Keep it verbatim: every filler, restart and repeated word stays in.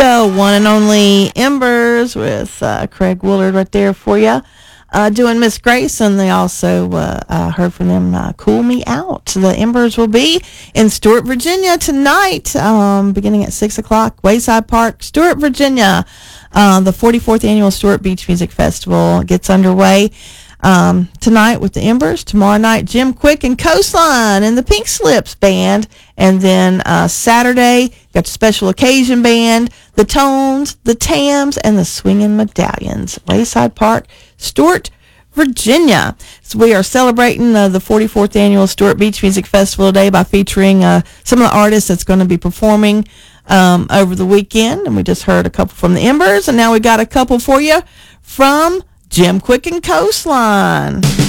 The one and only Embers with uh, Craig Woolard right there for you. Uh, doing Miss Grace, and they also uh, uh, heard from them uh, Cool Me Out. The Embers will be in Stuart, Virginia tonight, um, beginning at six o'clock, Wayside Park, Stuart, Virginia. Uh, the forty-fourth Annual Stuart Beach Music Festival gets underway um, tonight with the Embers. Tomorrow night, Jim Quick and Coastline and the Pink Slips Band. And then uh, Saturday, got the Special Occasion Band, the Tones, the Tams, and the Swinging Medallions. Wayside Park, Stuart, Virginia. So we are celebrating uh, the forty-fourth Annual Stuart Beach Music Festival today by featuring uh, some of the artists that's going to be performing um, over the weekend. And we just heard a couple from the Embers, and now we got a couple for you from Jim Quick and Coastline.